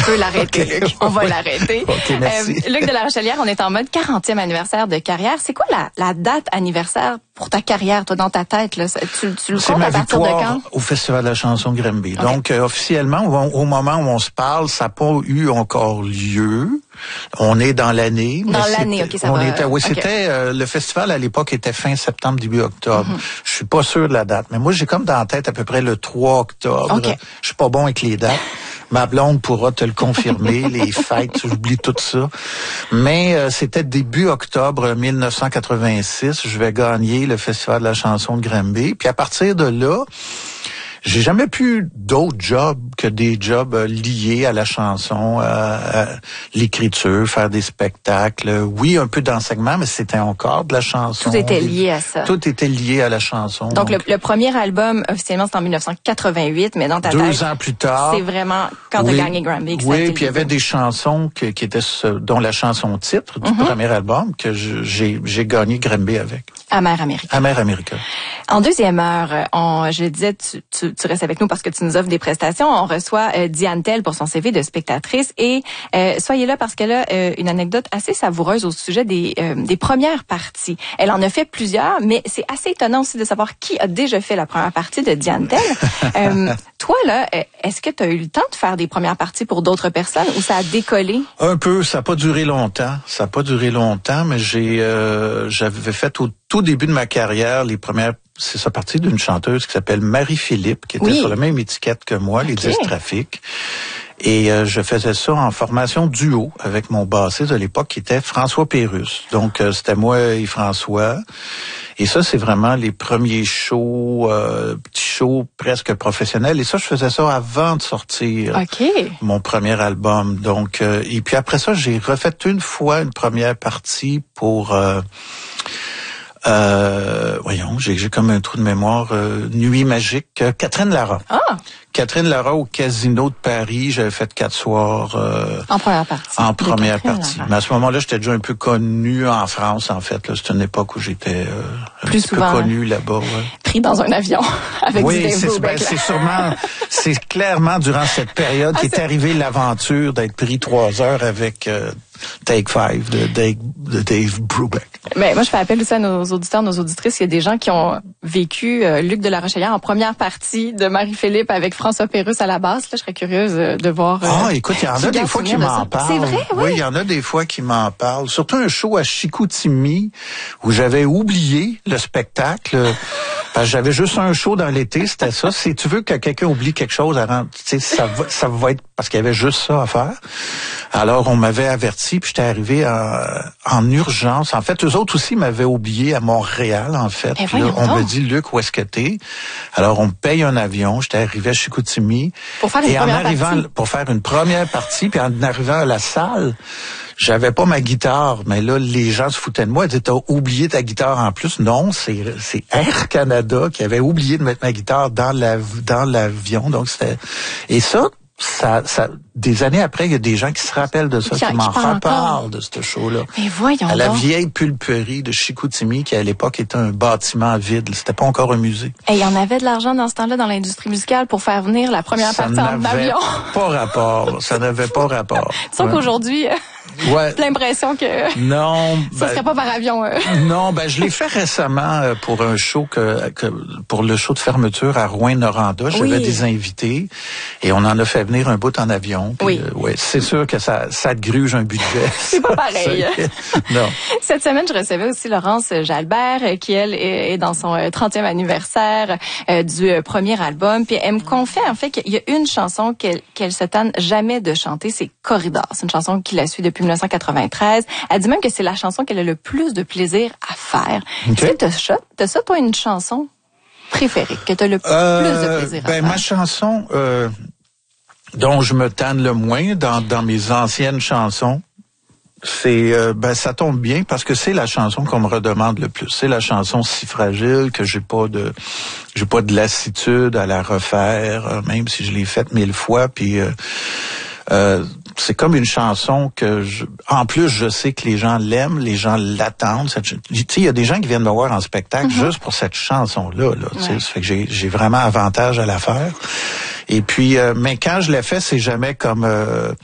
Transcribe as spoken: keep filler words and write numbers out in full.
peut l'arrêter, okay. Luc. On va l'arrêter. Okay, merci. Euh, Luc de la Rochelière, on est en mode quarantième anniversaire de carrière. C'est quoi la, la date anniversaire pour ta carrière, toi, dans ta tête, là? Tu, tu le comptes à partir de quand? Au Festival de la chanson de Granby. Okay. Donc, euh, officiellement, au, au moment où on se parle, ça n'a pas eu encore lieu. On est dans l'année. Dans l'année, OK, ça on va. Était, oui, okay. c'était, euh, le festival à l'époque était fin septembre, début octobre. Mm-hmm. Je suis pas sûr de la date, mais moi, j'ai comme dans la tête à peu près le trois octobre. Okay. Je suis pas bon avec les dates. Ma blonde pourra te le confirmer, les fêtes, j'oublie tout ça. Mais euh, c'était début octobre mille neuf cent quatre-vingt-six, je vais gagner le Festival de la chanson de Granby. Puis à partir de là, j'ai jamais pu d'autres jobs que des jobs liés à la chanson, à, à l'écriture, faire des spectacles. Oui, un peu d'enseignement, mais c'était encore de la chanson. Tout était lié à ça. Tout était lié à la chanson. Donc, donc. Le, le premier album, officiellement, c'est en mille neuf cent quatre-vingt-huit, mais dans ta Deux tête... ans plus tard. C'est vraiment quand oui, tu as gagné Granby. Oui, puis il y avait des chansons que, qui étaient, dont la chanson titre du mm-hmm. premier album, que je, j'ai, j'ai gagné Granby avec. Amère America. Amère America. En deuxième heure, on, je disais, tu, tu, tu restes avec nous parce que tu nous offres des prestations. On reçoit euh, Diane Tell pour son C V de spectatrice et euh, soyez là parce qu'elle a euh, une anecdote assez savoureuse au sujet des, euh, des premières parties. Elle en a fait plusieurs, mais c'est assez étonnant aussi de savoir qui a déjà fait la première partie de Diane Tell. euh, toi, là, est-ce que tu as eu le temps de faire des premières parties pour d'autres personnes ou ça a décollé? Un peu, ça n'a pas duré longtemps. Ça n'a pas duré longtemps, mais j'ai euh, j'avais fait au tout début de ma carrière les premières. C'est ça partie d'une chanteuse qui s'appelle Marie-Philippe, qui était oui. sur la même étiquette que moi, okay. les disques Trafic. Et euh, je faisais ça en formation duo avec mon bassiste de l'époque qui était François Pérusse. Donc euh, c'était moi et François. Et ça, c'est vraiment les premiers shows, euh, petits shows presque professionnels. Et ça, je faisais ça avant de sortir okay. mon premier album. Donc, euh, et puis après ça, j'ai refait une fois une première partie pour... Euh, Euh, voyons, j'ai, j'ai comme un trou de mémoire. Euh, Nuit magique. Euh, Catherine Lara. Ah! Catherine Lara au Casino de Paris. J'avais fait quatre soirs. Euh, en première partie. En première partie. Mais à ce moment-là, j'étais déjà un peu connu en France, en fait. Là, c'était une époque où j'étais euh, un Plus petit souvent, peu connu là-bas. Ouais. Pris dans un avion avec oui, du Dave c'est, Brubeck. Ben, c'est sûrement, c'est clairement durant cette période ah, qu'est c'est... arrivée l'aventure d'être pris trois heures avec euh, Take Five de Dave, de Dave Brubeck. Mais moi, je fais appel aussi à nos auditeurs, nos auditrices. Il y a des gens qui ont vécu euh, Luc de la Rochelière en première partie de Marie-Philippe avec François Pérusse à la basse. Là, je serais curieuse de voir. Euh, ah, écoute, il y en a des fois qui m'en parlent. C'est vrai, oui. Oui, il y en a des fois qui m'en parlent. Surtout un show à Chicoutimi où j'avais oublié le spectacle. Parce que j'avais juste un show dans l'été, c'était ça. Si tu veux que quelqu'un oublie quelque chose avant, tu sais, ça va, ça va être parce qu'il y avait juste ça à faire. Alors, on m'avait averti, puis j'étais arrivé en, en urgence. En fait, eux autres aussi m'avaient oublié à Montréal, en fait. Et puis là, on me dit, Luc, où est-ce que t'es? Alors, on me paye un avion. J'étais arrivé à Chicoutimi. Pour faire une et première en arrivant, partie. Pour faire une première partie, puis en arrivant à la salle, j'avais pas ma guitare, mais là, les gens se foutaient de moi. Ils disaient, t'as oublié ta guitare en plus. Non, c'est, c'est Air Canada qui avait oublié de mettre ma guitare dans la, dans l'avion. Donc, c'était, et ça, ça, ça, des années après, il y a des gens qui se rappellent de ça, qui, qui m'en reparlent de ce show-là. Mais voyons à la donc. vieille pulperie de Chicoutimi, qui à l'époque était un bâtiment vide. C'était pas encore un musée. Et il y en avait de l'argent dans ce temps-là dans l'industrie musicale pour faire venir la première ça partie en avion. Pas rapport. Ça n'avait pas rapport. Sauf ouais. qu'aujourd'hui, ouais. j'ai l'impression que non, ça ben, serait pas par avion. Euh. Non, ben je l'ai fait récemment pour un show que, que pour le show de fermeture à Rouyn-Noranda. J'avais oui. des invités et on en a fait venir un bout en avion. Puis, oui. Euh, ouais, c'est sûr que ça, ça te gruge un budget. C'est pas pareil. Non. Cette semaine, je recevais aussi Laurence Jalbert, qui elle est dans son trentième anniversaire euh, du premier album. Puis elle me confie en fait qu'il y a une chanson qu'elle qu'elle se tanne jamais de chanter, c'est Corridor. C'est une chanson qui la suit depuis dix-neuf cent quatre-vingt-treize. Elle dit même que c'est la chanson qu'elle a le plus de plaisir à faire. Okay. Tu sais, t'as, t'as ça, toi, une chanson préférée que t'as le euh, plus de plaisir à ben, faire? Ma chanson euh, dont je me tanne le moins dans, dans mes anciennes chansons, c'est euh, ben ça tombe bien parce que c'est la chanson qu'on me redemande le plus. C'est la chanson Si fragile que j'ai pas de j'ai pas de lassitude à la refaire, même si je l'ai faite mille fois. Puis euh, euh, c'est comme une chanson que, je, en plus, je sais que les gens l'aiment, les gens l'attendent. Tu sais, il y a des gens qui viennent me voir en spectacle mm-hmm. juste pour cette chanson-là. Là, tu sais, ouais. Ça fait que j'ai, j'ai vraiment avantage à la faire. Et puis, euh, mais quand je l'ai fait, c'est jamais comme... Euh,